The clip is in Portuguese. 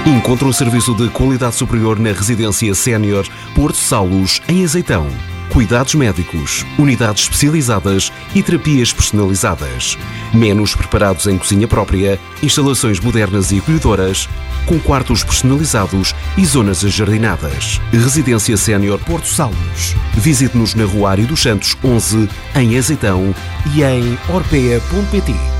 Encontre um serviço de qualidade superior na Residência Sénior Porto Saulos, em Azeitão. Cuidados médicos, unidades especializadas e terapias personalizadas. Menus preparados em cozinha própria, instalações modernas e acolhedoras, com quartos personalizados e zonas ajardinadas. Residência Sénior Porto Saulos. Visite-nos na Rua Ário dos Santos 11, em Azeitão, e em orpea.pt.